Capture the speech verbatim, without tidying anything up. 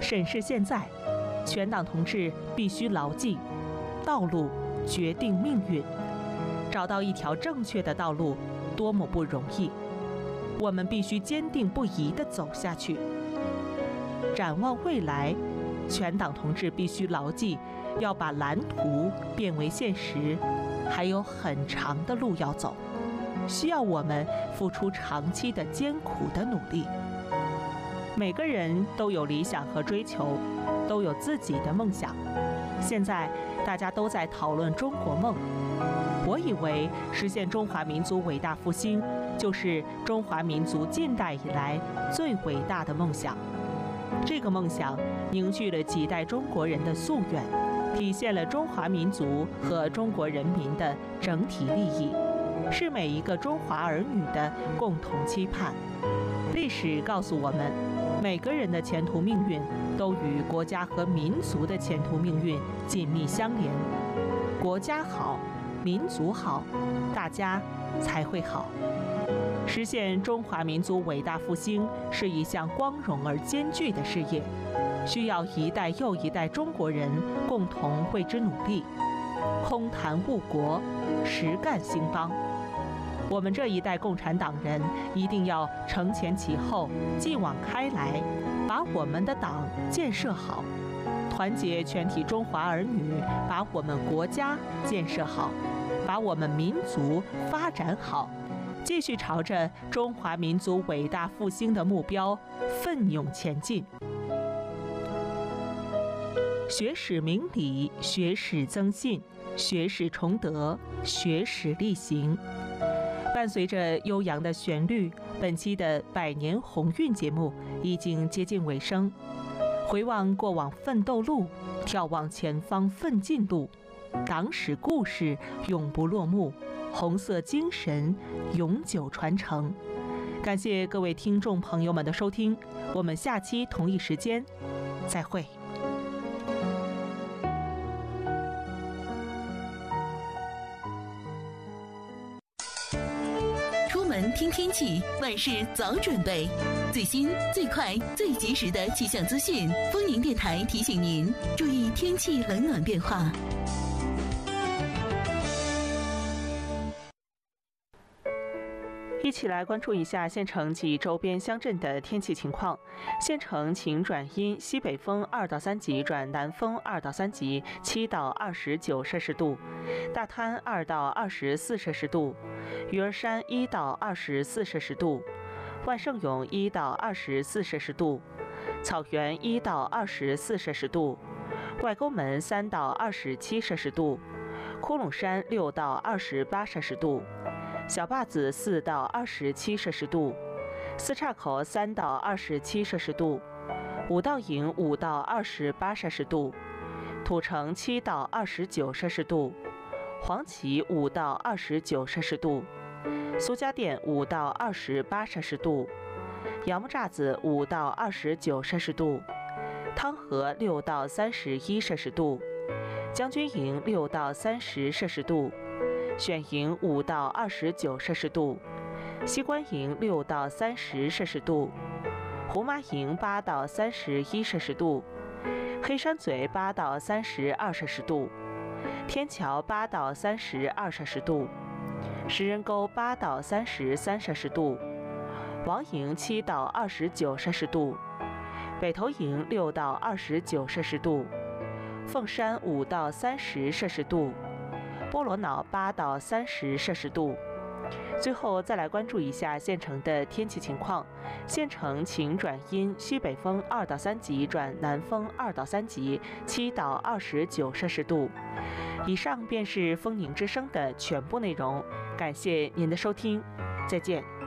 审视现在，全党同志必须牢记：道路决定命运。找到一条正确的道路，多么不容易！我们必须坚定不移地走下去。展望未来，全党同志必须牢记，要把蓝图变为现实，还有很长的路要走，需要我们付出长期的艰苦的努力。每个人都有理想和追求，都有自己的梦想。现在大家都在讨论中国梦，我以为实现中华民族伟大复兴，就是中华民族近代以来最伟大的梦想。这个梦想凝聚了几代中国人的夙愿，体现了中华民族和中国人民的整体利益，是每一个中华儿女的共同期盼。历史告诉我们，每个人的前途命运都与国家和民族的前途命运紧密相连。国家好，民族好，大家才会好。实现中华民族伟大复兴是一项光荣而艰巨的事业，需要一代又一代中国人共同为之努力。空谈误国，实干兴邦。我们这一代共产党人一定要承前启后，继往开来，把我们的党建设好，团结全体中华儿女，把我们国家建设好，把我们民族发展好，继续朝着中华民族伟大复兴的目标奋勇前进。学史明理，学史增信，学史崇德，学史力行。伴随着悠扬的旋律，本期的百年鸿运节目已经接近尾声。回望过往奋斗路，眺望前方奋进路，党史故事永不落幕，红色精神永久传承。感谢各位听众朋友们的收听，我们下期同一时间再会。 出门听天气，万事早准备。最新、最快、最及时的气象资讯，丰宁电台提醒您注意天气冷暖变化。 一起来关注一下县城及周边乡镇的天气情况。县城晴转阴，西北风二到三级转南风二到三级，七到二十九摄氏度；大滩二到二十四摄氏度；鱼儿山一到二十四摄氏度；万盛涌一到二十四摄氏度；草原一到二十四摄氏度；外沟门三到二十七摄氏度；窟窿山六到二十八摄氏度；小坝子四到二十七摄氏度，四岔口三到二十七摄氏度，五道营五到二十八摄氏度，土城七到二十九摄氏度，黄岐五到二十九摄氏度，苏家店五到二十八摄氏度，杨木栅子五到二十九摄氏度，汤河六到三十一摄氏度，将军营六到三十摄氏度。选营五到二十九摄氏度，西关营六到三十摄氏度，胡麻营八到三十一摄氏度，黑山嘴八到三十二摄氏度，天桥八到三十二摄氏度，石人沟八到三十三摄氏度，王营七到二十九摄氏度，北头营六到二十九摄氏度，凤山五到三十摄氏度。波罗瑙八到三十摄氏度。最后再来关注一下县城的天气情况。县城晴转阴，西北风二到三级转南风二到三级，七到二十九摄氏度。以上便是丰宁之声的全部内容，感谢您的收听，再见。